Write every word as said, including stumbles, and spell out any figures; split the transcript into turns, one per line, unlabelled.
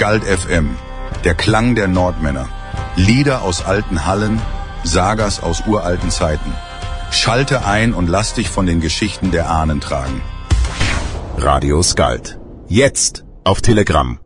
Skald F M, der Klang der Nordmänner. Lieder aus alten Hallen, Sagas aus uralten Zeiten. Schalte ein und lass dich von den Geschichten der Ahnen tragen.
Radio Skald. Jetzt auf Telegram.